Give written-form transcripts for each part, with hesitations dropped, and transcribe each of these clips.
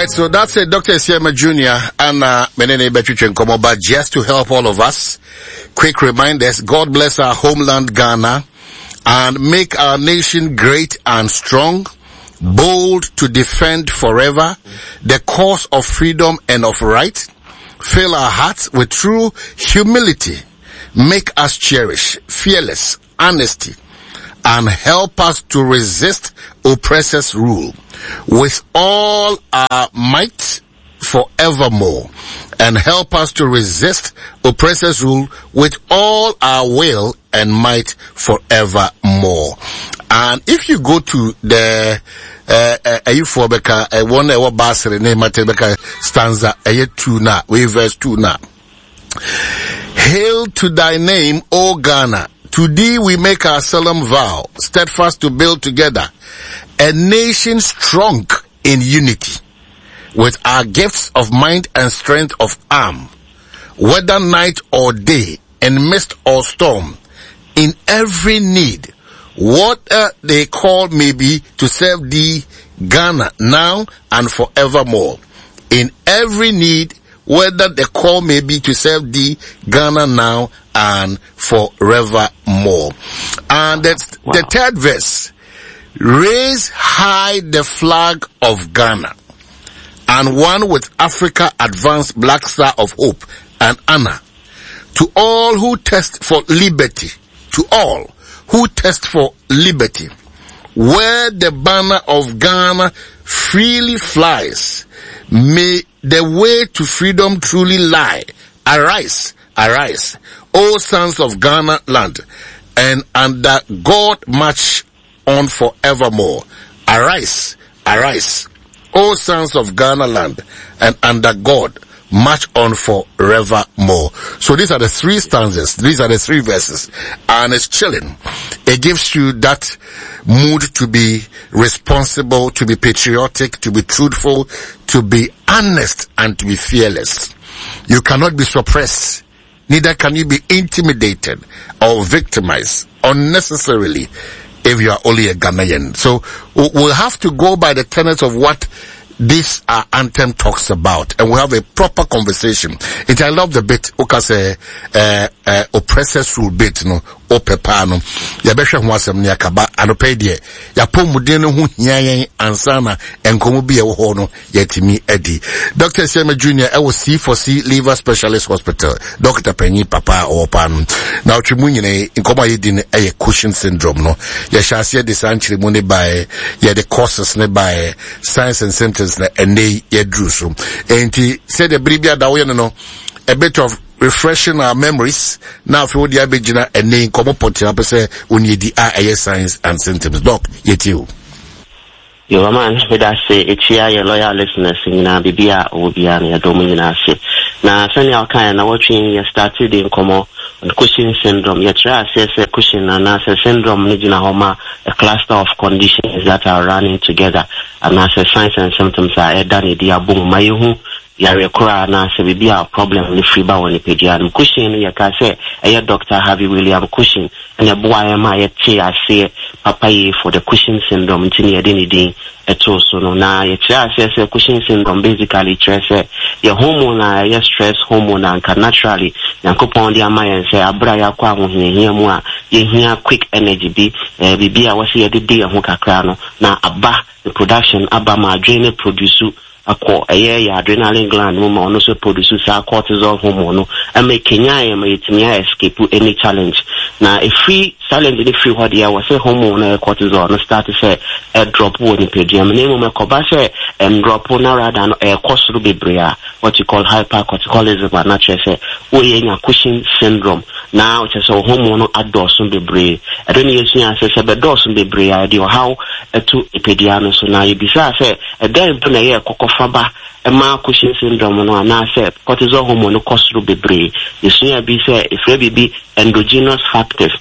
Right, so that's it, Dr. Esiama Jr. and Menene Bechuchen Komoba, just to help all of us. Quick reminders, God bless our homeland Ghana and make our nation great and strong, bold to defend forever the cause of freedom and of right. Fill our hearts with true humility. Make us cherish fearless honesty and help us to resist oppressors' rule with all our might forevermore, and help us to resist oppressors' rule with all our will and might forevermore. And if you go to the one basre name stanza 2 now, verse 2 now. Hail to thy name, O Ghana. To thee we make our solemn vow, steadfast to build together a nation strong in unity, with our gifts of mind and strength of arm, whether night or day, in mist or storm, in every need, what they call may be to serve thee, Ghana, now and forevermore. In every need, whether the call may be to serve thee, Ghana, now and forevermore. And that's the third verse. Raise high the flag of Ghana, and one with Africa advanced black star of hope and honor. To all who test for liberty, to all who test for liberty, where the banner of Ghana freely flies, may the way to freedom truly lie. Arise, arise, O sons of Ghana land, and under God march on forevermore. Arise, arise, O sons of Ghana land, and under God march on forevermore. So these are the 3 stanzas. These are the 3 verses. And it's chilling. It gives you that mood to be responsible, to be patriotic, to be truthful, to be honest, and to be fearless. You cannot be suppressed. Neither can you be intimidated or victimized unnecessarily if you are only a Ghanaian. So we'll have to go by the tenets of what this anthem talks about, and we'll have a proper conversation. I love the bit, oppressors rule bit, no, opepano. Yabesha huasem ni akaba, anopedie, yapo mudene hu hiayen ansana, enkomubi ya uhono, yetimi edi. Dr. Esiama Jr., C4C Liver Specialist Hospital, Dr. Penny Papa Opan. Now, Chimunyene, inkoma yedine, Cushing syndrome, no. Yashasiya disanchiri mune by, the causes ne by signs and symptoms, and they yedrusu. And he said the bribia da we no a bit of refreshing our memories. Now if you the abegina and name come up to say when you the signs and symptoms. Doc, yet you. Your man, with us say it's here your loyal listeners in Bibia or Biana Dominasi. Now send our kind of watching you started in Como and Cushing syndrome. You try says Cushing and as a syndrome Nijina Homa, a cluster of conditions that are running together, and as a signs and symptoms are done dia boom mayuhu yare kura na se bibi a problem ni friba woni pediatric Cushing ya ka say Dr. Harvey William Cushing and a boy ma ye say papa for the Cushing syndrome ntini edini eto so no na ye say Cushing syndrome basically say your hormone your stress hormone and naturally yankopon dia ma ye say abra ya kwa ho hia mu a ye hia quick energy bibi a wasi ye de ho kakra no na aba the production aba ma adrenaline produce adrenaline gland no more also produces cortisol hormone and make Kenya escape any challenge. Now if free challenge the free what there was a hormone cortisol no start to say a drop in pedium name me kobase and drop na rather than a cause be brea what you call hypercortisolism and natural say we nya Cushing syndrome. Now it's a hormone adorsun be brea I don't know say be dorsun be brea idea how to pediano so now you be say a then na ye faba ema Cushing syndrome no na say cortisol hormone cause bebre yesunya bi say if be endogenous factors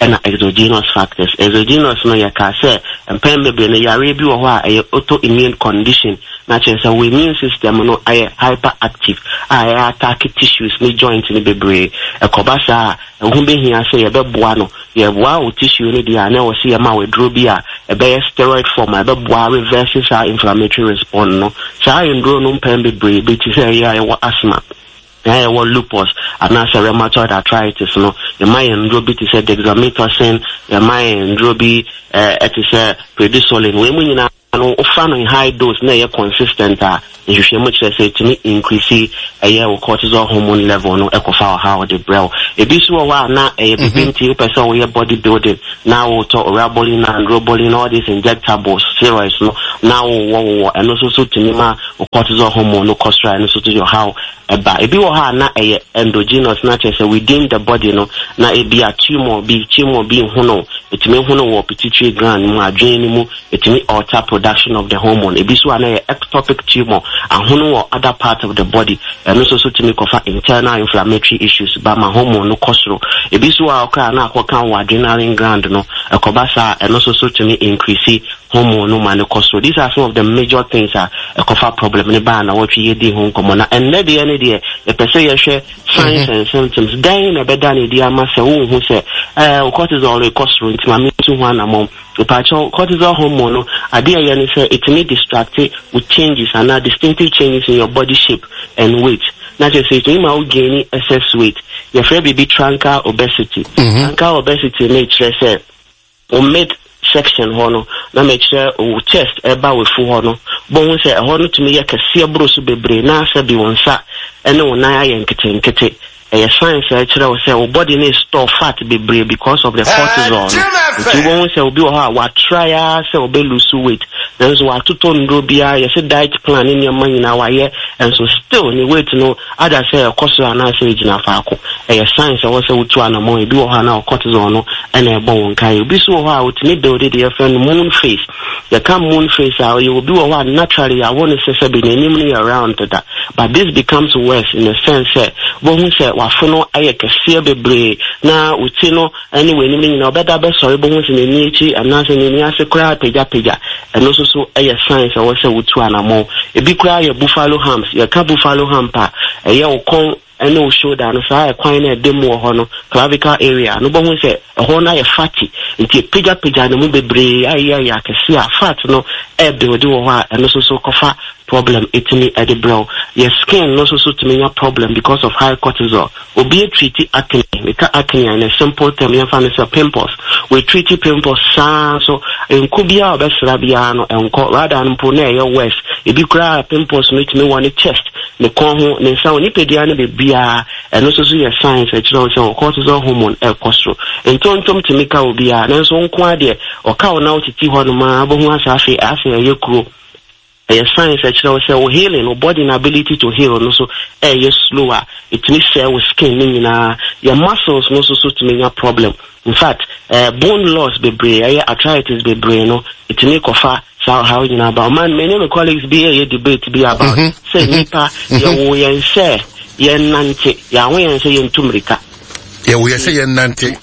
and exogenous factors. Exogenous no yaka say and bebree no yare bi wo ho a autoimmune condition na chense we immune system no hyperactive attack tissues ni joint ni bebree ekobasa ehun be hia say yebeboa no yeboa o tissue ni dia na wo see ma we dro bi a ebe steroid form ebeboa reverses our inflammatory response no sa ndro no bebree be ti say ya asthma yeah, what lupus and as a rheumatoid arthritis, no, your mind drobi to say dexamethasone, your mind drobi it is a prednisolone. When you know, in high dose, na consistent. You should much say to me increase cortisol hormone level, no ecofa how the brow. If this was now a person we are bodybuilding now to rabolin and robolin all these injectables, steroids, no now and also to nima cortisol hormone no cost and so to your how. But if you are not a endogenous nature, so within the body, no, now it be a tumor, being hono, it may hono or pituitary gland, adrenal, it may alter production of the hormone. If this one a ectopic tumor, and hono or other part of the body, and also to make of internal inflammatory issues, but my hormone no costro. If this one occur now, what can adrenal gland, no, a cobasa, and also to me increase hormone no man costro. These are some of the major things a cover problem in the ban what we do home common and let the end the person you share signs and symptoms then a better idea must who say cortisol costro into my to one among the cortisol hormone idea you say it may distract with changes and now distinctive changes in your body shape and weight. Not just say to him gain excess weight. Your friend be truncal obesity. Truncal obesity nature say or made section hono na make sure chest eba we fu hono bon say hono to me yakase broso bebre na asa bi wonsa ene wona aye nkete a science actually say our body needs store fat bebre because of the cortisol so won say obi ho wa try say obi lose weight then so atoto ndo bia you say diet plan in your money na wa ye and so still ni weight no other say cortisol na say gina faako a science was say utu anamo ebi ho na cortisol no and e bon kai obi so ho a utimi build the friend moon face you come moon face you will be ho naturally I want to say be namely around that but this becomes worse in the sense that when say wafono ayekese bebre na utino anyway ni na obeda be sorry bo hu se ni echi anase ni ase kura peja and also so science I say utu anamo ebi kura ye buffalo hams ye ka buffalo hampa ye okon and no shoulder and so I quite a demo hono clavicle area no bon say a hona ye fatty into peja no bebre ya kese fat no e build wo ha and also so kofa problem itini at the brow your skin no so to me a problem because of high cortisol obi treat acne we ka acne and a simple term you find is pimples we treat pimples so in kubia obesra bia no enko rather than po na your west e bi kura pimples make me want chest me kon ho ne sa oni pedia no be bia and also so your science actually so cortisol hormone costro entontom to me ka obi a na so nko ade o ka o na otiti ho no ma bo hu asafe ye kuro science actually say healing or body ability to heal no so slower it means with skin na your muscles no so to me a problem in fact bone loss bebre arthritis bebre no it make offer how you know about man many colleagues be a debate be about say nipa you yen say yen nante ya wen say yen tumrika ya we say yen nante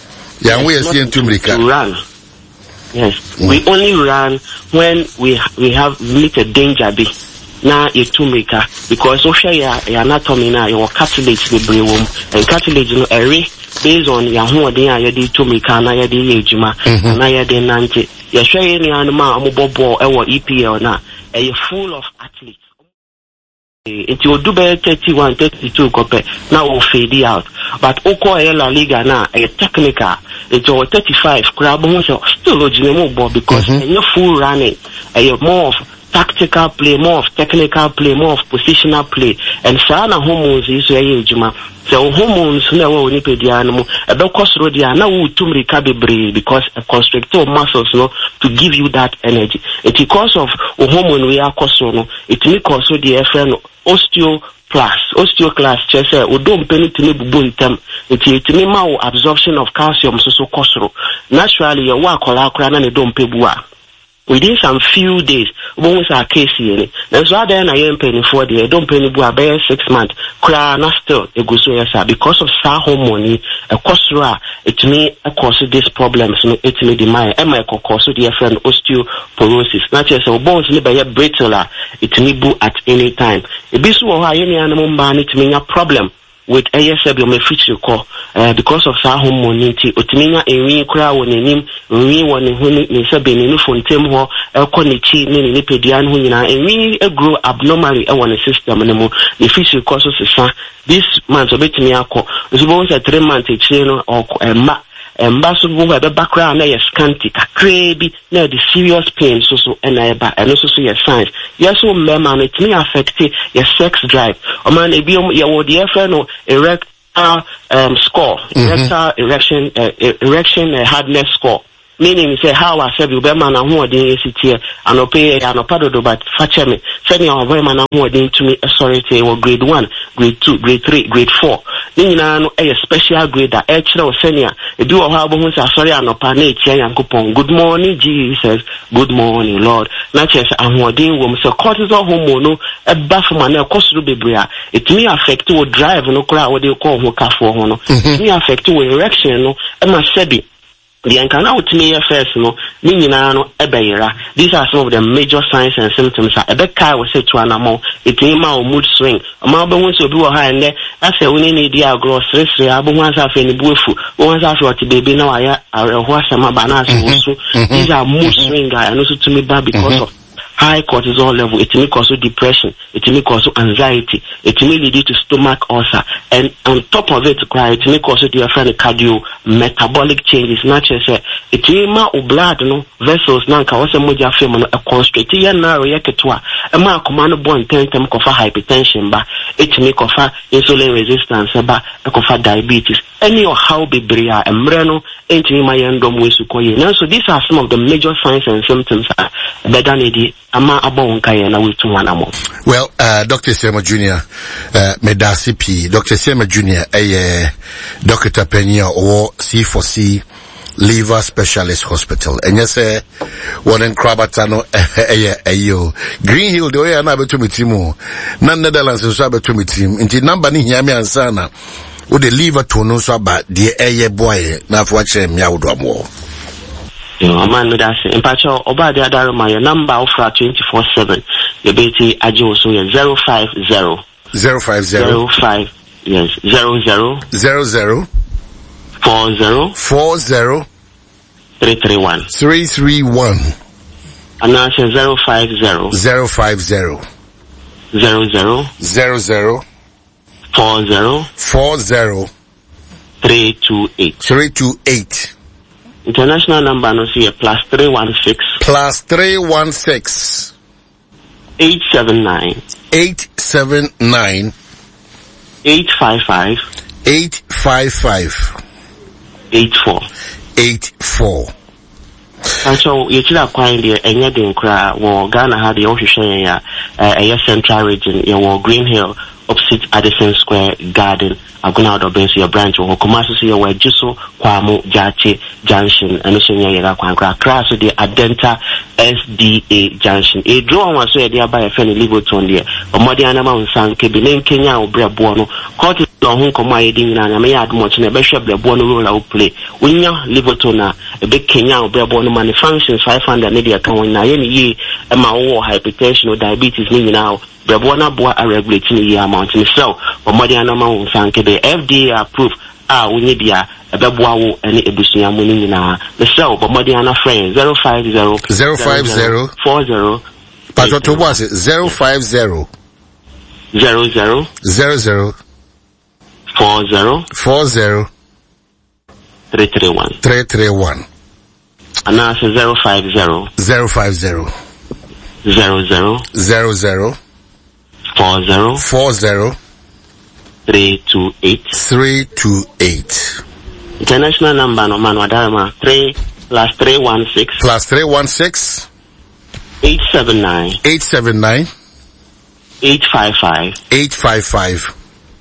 ya we say yen tumrika run. Yes, we only run when we have meet a danger be. Na yetumika because social your anatomy na your cartilage the brain and cartilage no area based on your hoodin ya di tumika na ya di ejuma na ya di nante. Ya share any animal amobobo EPL na full of athletes. It will do better 31, 32 compare now will fade out. But Oko La Liga now a technical it's over 35 crab still original because you're full running more of tactical play, more of technical play, more of positional play, and sana hormones is juma. So hormones never need the animal about cost rodia now to recover because a constrictor muscles no to give you that energy. It's because of hormone we are cost no it may cause the FN osteoclast just say we don't penny to me buntam it me ma absorption of calcium so costro naturally your work or na don't pay bua within some few days, once our case here, and so then I am paying for the don't pay any 6 months, cry not still a good so because of sa home money, a cost it may cause this problem, so it may demand, and my cause the friend osteoporosis, not just a bones by a brittle, it may boo at any time. If this was any animal ban, it may a problem. With ASB you may feature call because of sa home money otiminya enwi kura won enim enwi won ne huni ne sabe ne fontem ho ekonichi ne ne pedian ho nyina enwi grow abnormally e won system ne mu ne feature cause so this month obetimi akọ so bo say 3 months echi no emma embasso go be background na yes scanty kakrebi na the serious pain so na eba and so your signs yes so man it may affect your sex drive o man e bi your the no erectile score erectile erection hardness score meaning say how I said you be man who dey sit and pay and do but fache me say your boy man who dey to me sorry say grade 1 grade 2 grade 3 grade 4 ni na no a special grade that e kire o senior e bi wo ha bo hu say sorry anopa na e tia yankopon good morning Jesus good morning Lord na che say ahoden wo so cortisol hormone no e ba from na e kosuru bebre a it may affect wo drive no kra wo dey call ho kafo ho no it may affect wo erection no e ma sebi the encounter with me first, no, no, these are some of the major signs and symptoms. A big car will say to an amount, it may mood swing. A mother wants to do a high and there. That's a winning idea gross risk. I once have any bullful. Once after what baby now I was some bananas. These are mood swing and also to me bad because of high cortisol level. It may cause depression. It may cause anxiety. It may lead to stomach ulcer. And on top of it, it may cause different cardio metabolic changes. Not just it may ma blood no vessels nanka wase moja film no constrict ya narrow ya ketwa. E ma command born tem kofa hypertension ba. It may kofa insulin resistance ba. E kofa diabetes. Any or how be bria emre no enti ma yendom wesu koye. Now so these are some of the major signs and symptoms better need ama abonka ye na wetu wana mo. Well, Dr. Sema Junior, Medasi P. Dr. Sema Junior, Dr. Penya or C4C Liver Specialist Hospital. And yes, one in Krabatano, ayo. Green Hill, the way I'm able to meet him, none Netherlands is able to meet him. Into number ni yami ansana, with the liver to no so about the aye boy, now for watching Yaudamo. Man with us in Pacho Oba the other my number of 24/7. Your baby Ajo so 050 yes 00 40 331 and now 050 00 40 328 International number no see +316 879 855 84. And so you should have quite the enya den kra wo Ghana had the official central region your Green Hill opposite Addison Square Garden. I'm going out of your branch or Kumasi see your Juso, Kwamo, Jache, Junction, and Oceania Quankra, Crash the Adenta SDA Junction. A draw was so there by a friendly Liverton there. Or Modiana Mount San Kebin, Kenya, or Brabuano, caught it long home commanding and I may add much in a bishop Brabuano roll play. When you Livertona, a big Kenya or Brabuano money functions 500 media account in any year, and my hypertension or diabetes meaning now. Brabuana boa are regulating the amount in so or Modiana Mount San Kebe FDA approved we need a Babuao and a Bushia Munina. The cell, but Modiana friend 050 40 but what was it? 050 00 40 331 and now 050 00 40 328 International number no man wadarama 3 +316 879 855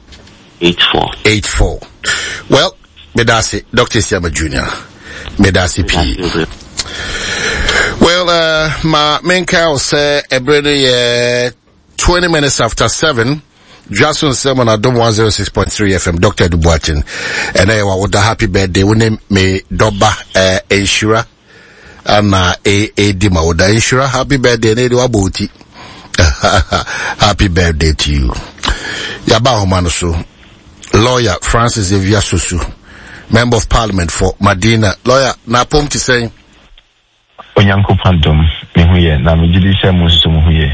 84. Well, Medasi, Dr. Sema Junior, Medasi P. Well, my main cow say every 20 minutes after 7. Jason Simon at Dom 106.3 FM, Dr. Dubuatin. And I want a happy birthday. We name me Doba Inshura. And Dima Oda Inshura. Happy birthday, Nedu Abuti. Happy birthday to you. Yaba Homanosu. Lawyer Francis Xavier Susu. Member of Parliament for Medina. Lawyer, na pomti saying. Onyanko Pandom, Mihuye, na Mijidisha Musu Muhuye.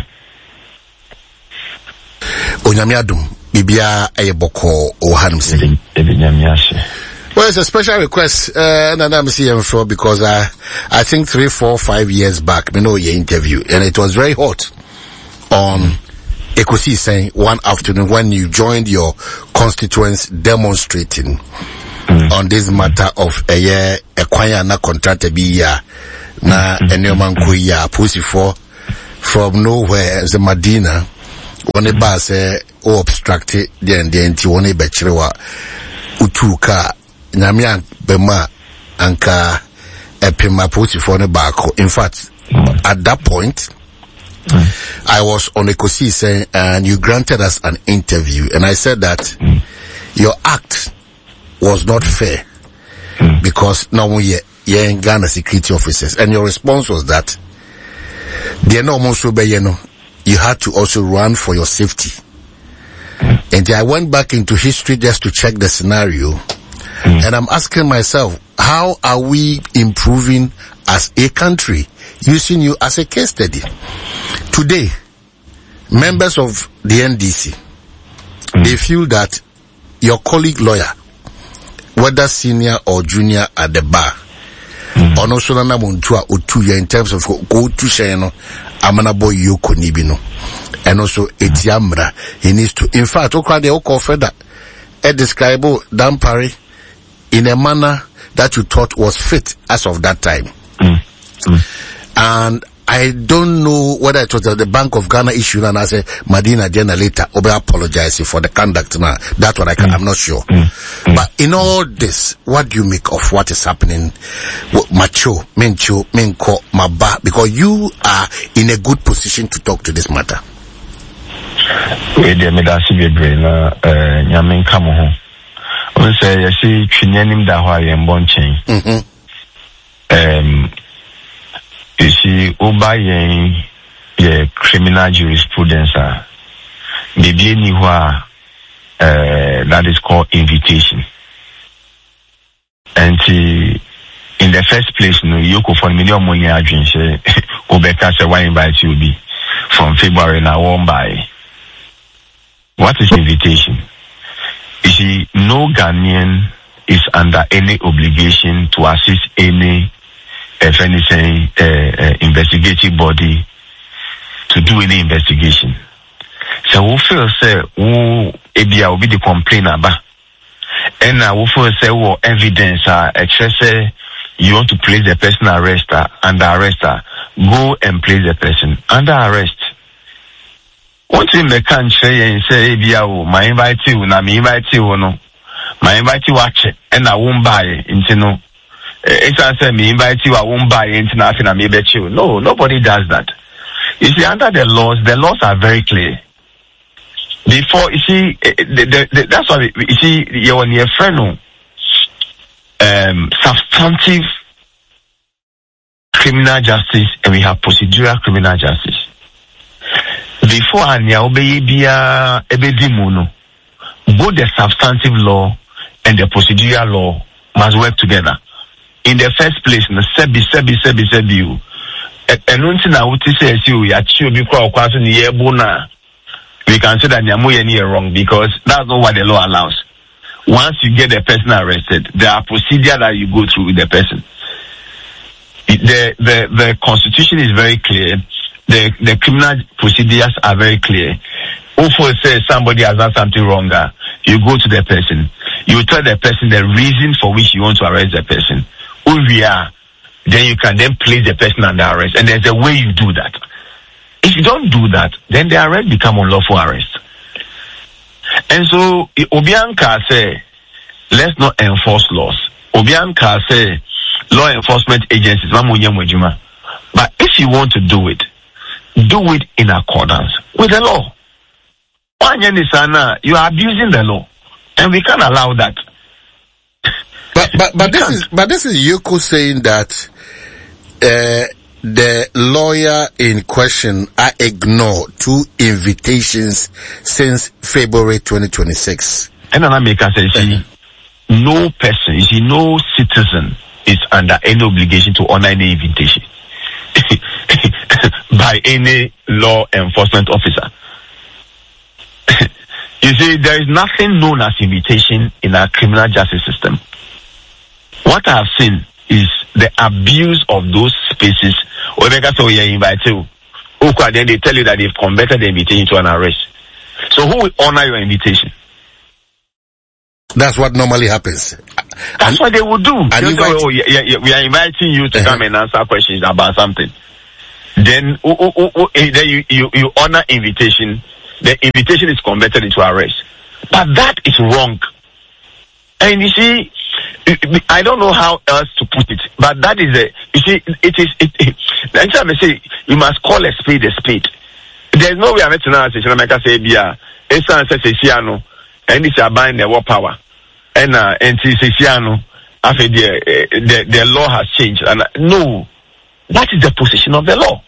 Onyamiadum, Bibia Ayeboko or Hanmsi. Well, it's a special request, and I'm seeing for because I think 3, 4, 5 years back, you know, your interview, and it was very hot on Ekosi saying one afternoon when you joined your constituents demonstrating on this matter of a year, a kwaya na contract be ya na enyoman kuya pussy for from nowhere as a Medina. One ba say o obstructed the nti one bechirewa utuka nyamia bema anka epema pussy for ne bako. In fact, at that point, I was on Ekosi saying, and you granted us an interview, and I said that your act was not fair because now you're in Ghana security officers, and your response was that you had to also run for your safety. And I went back into history just to check the scenario, and I'm asking myself, how are we improving as a country using you as a case study? Today, members of the NDC, they feel that your colleague lawyer, whether senior or junior at the bar, or no sonana muntua utuya in terms of go to sheno amanabo yoko nibino, and also etiamra, he needs to, in fact, okra de oko feda, describe Dampari in a manner that you thought was fit as of that time. And I don't know whether it was the Bank of Ghana issue, and I say Medina Jena later over apologizing for the conduct now. That's what I'm not sure. But in all this, what do you make of what is happening? Macho, Mencho, Menko, Maba, because you are in a good position to talk to this matter. You see, Obaye, criminal jurisprudence, that is called invitation. And in the first place, you go for million money agents, Obeka say why invite you be from February now on by. What is invitation? You see, no Ghanaian is under any obligation to assist any if anything, investigative body to do any investigation. So we feel say will be the complainer, and we feel say evidence say you want to place the person under arrest, go and place the person under arrest. One thing they can't say and say my invite you, na me invite you no, my invite you watch and I won't buy into no. It's answer me invite you, I won't buy into nothing, I may bet you. No, nobody does that. You see, under the laws are very clear. Before, you see, that's why, you see, you're on your friend, substantive criminal justice, and we have procedural criminal justice. Before, both the substantive law and the procedural law must work together. In the first place, in the sebi you. And until now, what says you, we can say that you are wrong because that's not what the law allows. Once you get the person arrested, there are procedures that you go through with the person. The constitution is very clear. The criminal procedures are very clear. If say somebody has done something wrong, you go to the person. You tell the person the reason for which you want to arrest the person. Then you can then place the person under arrest, and there's a way you do that. If you don't do that, then the arrest become unlawful arrest. And so Obianka say, let's not enforce laws. Obianka say, law enforcement agencies, But if you want to do it in accordance with the law. You are abusing the law, and we can't allow that. But this is Yoko saying that the lawyer in question ignored 2 invitations since February 2026. And I make us say, no person, no citizen is under any obligation to honor any invitation by any law enforcement officer. You see, there is nothing known as invitation in our criminal justice system. What I have seen is the abuse of those spaces. Or they invite you. Then they tell you that they've converted the invitation to an arrest. So who will honor your invitation? That's what normally happens. That's what they would do. We are inviting you to come and answer questions about something. Then you honor invitation. The invitation is converted into arrest. But that is wrong. And you see, I don't know how else to put it, but that is next time I say, you must call a spade a spade. There's no way I'm going to make us say, and it's buying the war power. And after the law has changed. And no, that is the position of the law.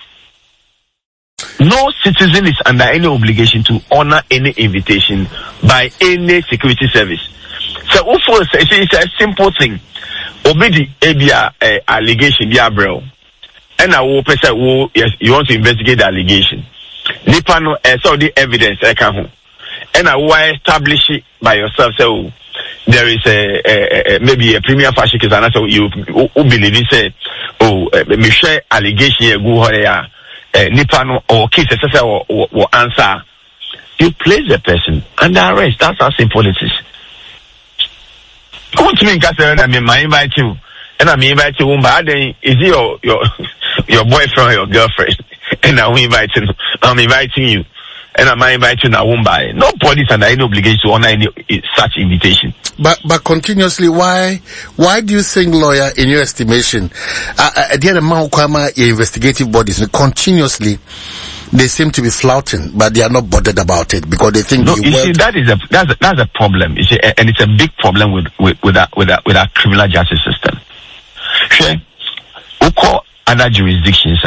No citizen is under any obligation to honor any invitation by any security service. So, it's a simple thing. Obedi allegation be bro. And I will say, yes, you want to investigate the allegation. Nipa no saw the evidence and I will establish it by yourself. So there is maybe a premier fashion case, and so you believe it say, me share allegation go here. Nipa no or cases or answer. You place the person under arrest. That's how simple it is. Come to me, and I invite you, and I invite you. But then is he your boyfriend or your girlfriend? And I'm inviting you, and I'm inviting you. Nobody is under any obligation to honor any such invitation. But continuously, why do you think, lawyer, in your estimation, the other investigative bodies continuously they seem to be flouting, but they are not bothered about it because they think that's a problem. You see, and it's a big problem with our criminal justice system. Sure, we call other jurisdictions,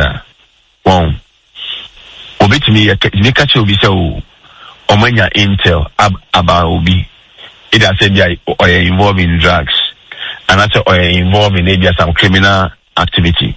me catch you say, omanya intel about obi. It has said or involved in drugs, and I say or involved in maybe some criminal activity.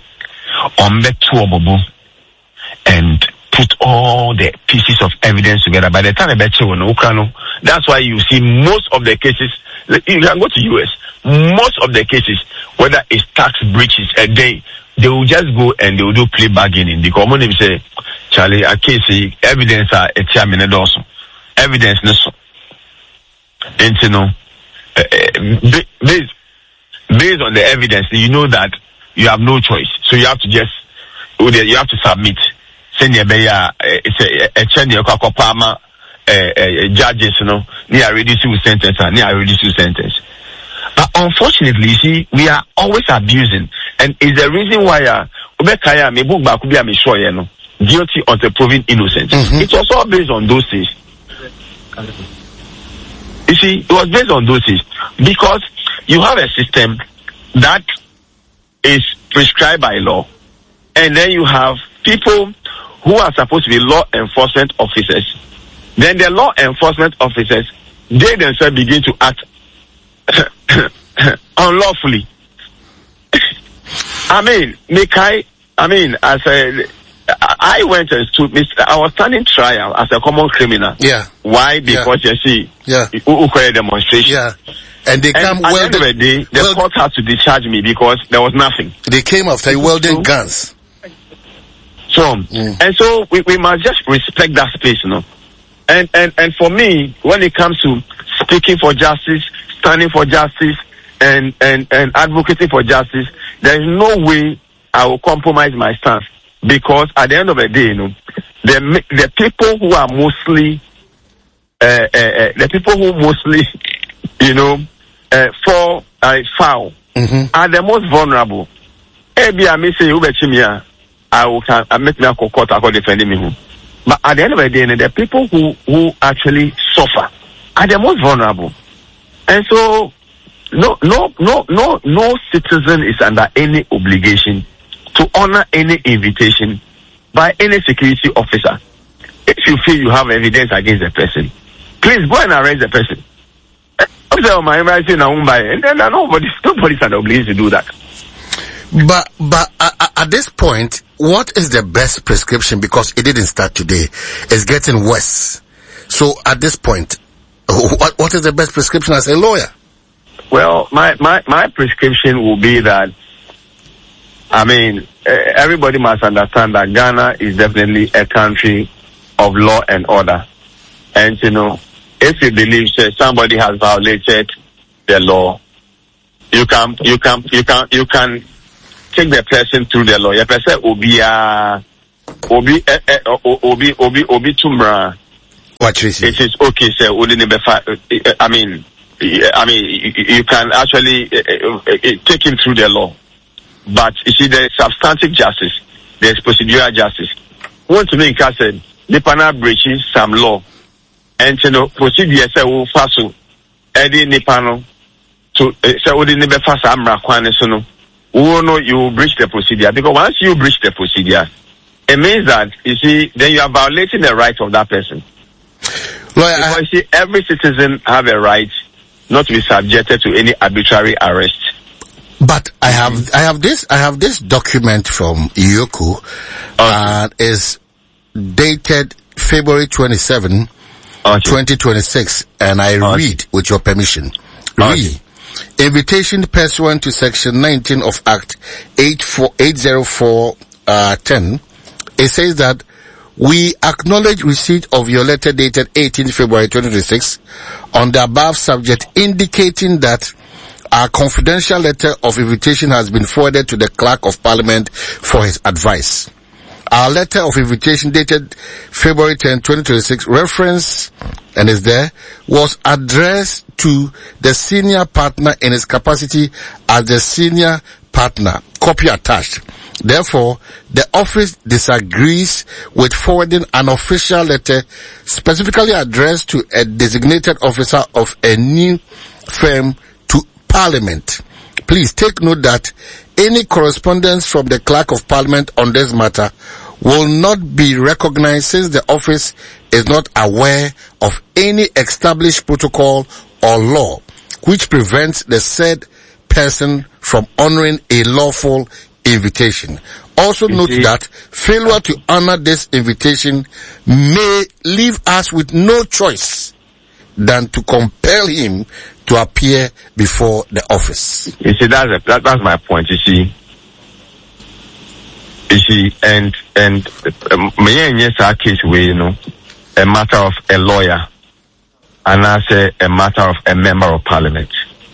And put all the pieces of evidence together. By the time I bet you that's why you see most of the cases. You can go to US. Most of the cases, whether it's tax breaches a day, they will just go and they will do plea bargaining. Because when they say, Charlie, a case evidence are a chairman also. Evidence no. And based on the evidence, you know that you have no choice. So you have to submit. Send your judges, near reducing sentence and near reducing sentence. But unfortunately, you see, we are always abusing, and it's the reason why guilty until proven innocent. It's also based on those things. You see, it was based on those things because you have a system that is prescribed by law, and then you have people who are supposed to be law enforcement officers. Then the law enforcement officers, they themselves begin to act unlawfully. I went and stood. I was standing trial as a common criminal. Yeah. Why? Because you see, who created demonstration. Yeah. And they come at the end of the day, the court had to discharge me because there was nothing. They came after welding guns. So and so we must just respect that space, And for me, when it comes to speaking for justice, standing for justice, and advocating for justice, there is no way I will compromise my stance. Because at the end of the day, the people who are mostly fall foul are the most vulnerable. I met me a court defending me. But at the end of the day, the people who actually suffer are the most vulnerable. And so no citizen is under any obligation to honor any invitation by any security officer. If you feel you have evidence against the person, please go and arrest the person. And then nobody's under obligation to do that. But at this point, what is the best prescription? Because it didn't start today. It's getting worse. So at this point, what is the best prescription as a lawyer? Well, my prescription will be that, I mean, everybody must understand that Ghana is definitely a country of law and order. And, you know, if you believe somebody has violated the law, you can take the person through the law. Your person obi tumra. What you say? It is okay, sir. I mean, you can actually take him through the law. But you see, there's substantive justice, there's procedural justice. Want to make us say the panel breaches some law, and you know procedure say we faso. Edi ni panel to say we never fast amra kwane so no. We know you breach the procedure, because once you breach the procedure, it means that you see then you are violating the right of that person. Lawyer, because you see, every citizen have a right not to be subjected to any arbitrary arrest. But I have this document from Yoku, and is dated February 27, 2026, and I read with your permission. Read. Invitation pursuant to section 19 of Act 804 10. It says that we acknowledge receipt of your letter dated 18 February 2026 on the above subject, indicating that our confidential letter of invitation has been forwarded to the Clerk of Parliament for his advice. Our letter of invitation dated February 10, 2026, reference, and is there, was addressed to the senior partner in his capacity as the senior partner. Copy attached. Therefore, the office disagrees with forwarding an official letter specifically addressed to a designated officer of a new firm to Parliament. Please take note that any correspondence from the Clerk of Parliament on this matter will not be recognized, since the office is not aware of any established protocol or law which prevents the said person from honoring a lawful invitation. Also note that failure to honor this invitation may leave us with no choice than to compel him to appear before the office. You see, that's my point. You see, and yes, our case where, you know, a matter of a lawyer, and I say a matter of a member of Parliament.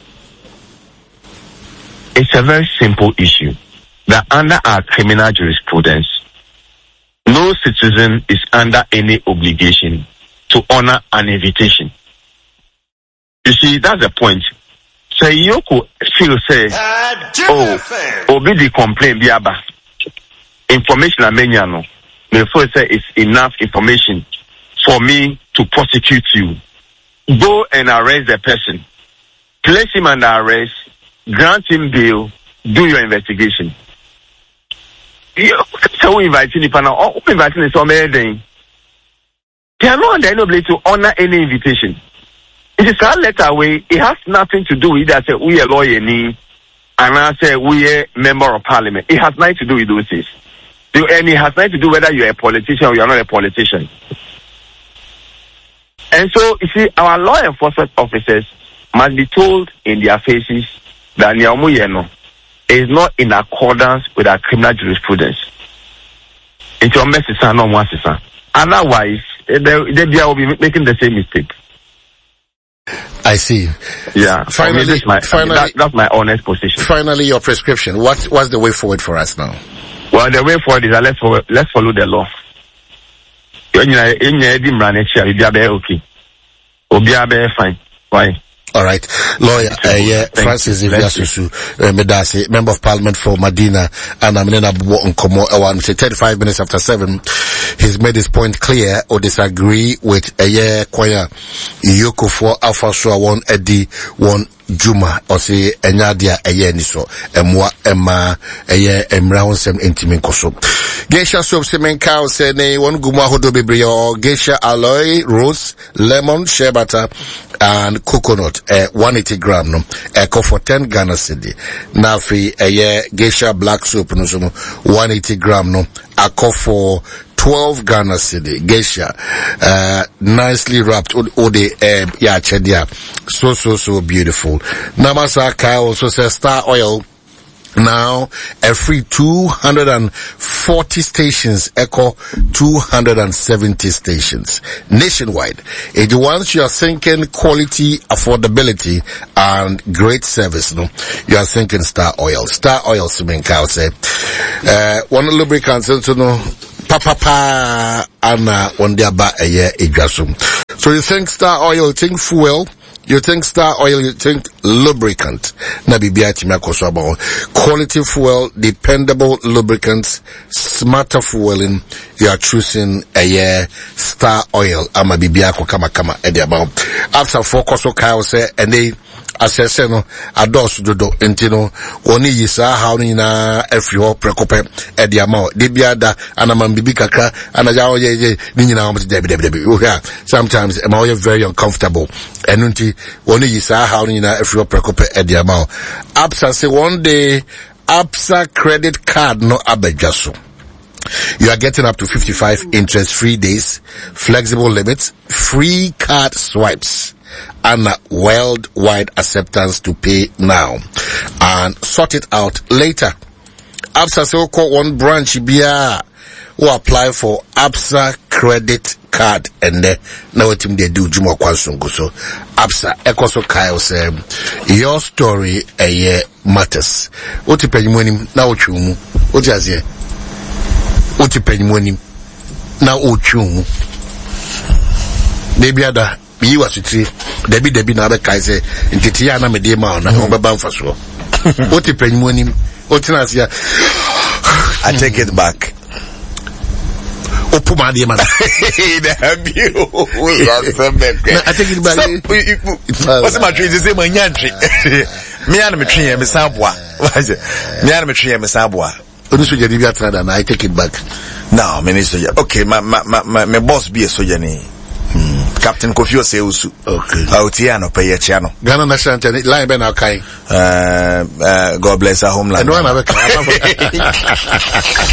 It's a very simple issue that under our criminal jurisprudence, no citizen is under any obligation to honor an invitation. You see, that's the point. So you could feel say, obi the complaint biaba. Information I no. Before say it's enough information for me to prosecute you. Go and arrest the person. Place him under arrest, grant him bail, do your investigation. So we invite the panel, or we invite the somebody. They are not under any obligation to honor any invitation. It is a letter away. It has nothing to do with that. Say we are lawyer, and I say we are member of Parliament. It has nothing to do with those things. And it has nothing to do whether you are a politician or you are not a politician. And so, you see, our law enforcement officers must be told in their faces that Nyamuyeno is not in accordance with our criminal jurisprudence. It's your message, no one. Otherwise, they will be making the same mistake. I see. Yeah. Finally, that's my honest position. Finally, your prescription. What's the way forward for us now? Well, the way forward is that let's follow the law. Okay. Fine. Why? All right. Lawyer, Francis Iviasusu, Medasi, Member of Parliament for Medina, and Aminena Nkomo, 35 minutes after 7. He's made his point clear or disagree with Kwaya Yoko for Alpha Shua 1 Eddie 1 Juma or say Enyadia Niso Emwa Emma Emra Sem Intimin Koso. Geisha soap semen cow say ne one guma hodo bibrio geisha alloy rose lemon shea butter and coconut 180 gram no echo for 10 Ghana cedi. Now fi geisha black soap no 180 gram no echo for 12 Ghana cedi. Geisha nicely wrapped ode chedia so beautiful. Namasa Kai also says Star Oil now a free 240 stations, echo 270 stations nationwide. It once you are thinking quality, affordability and great service, no, you are thinking Star Oil. Star Oil Simenka say one lubricant so no papa ana one dia ba ejasum. So you think Star Oil, you think fuel, you think Star Oil, you think lubricant. Quality fuel, dependable lubricants, smarter fueling. You are choosing Star Oil. Ama bibiako kama ediabao. After focus o Kyle say, and they assess no ados dodo intino oni yisa how ni na efio prekope ediamao debiada anamam bibi kakra anaja oye ni nyina am debi sometimes am I very uncomfortable enunti oni yisa how ni na efio prekope ediamao. Absa say one day Absa credit card no abedjaso. You are getting up to 55 interest-free days, flexible limits, free card swipes, and worldwide acceptance to pay now and sort it out later. Absa say call one branch biya who apply for Absa credit card and now what they do Juma Kwansungu. So Absa Ekoso Kyle say your story matters. What you pay money now chumu? What you say? What you pay money now chumu? Baby ada you was three Debbie na be kai say ntiti na me dey ma na obeba mfaso. What you pay money? What you say? I take it back. Opuma de man. I take it back. What's my tree? Say my nyantri. Me and me tree me sabwa. Me and me tree me sabwa. Onusu je di atrada na I take it back. No, minister. Okay, my boss be a soja Captain Kofi Oseusu. Okay. Autiano pay channel. Ghana National line ben okay. God bless our homeland. And one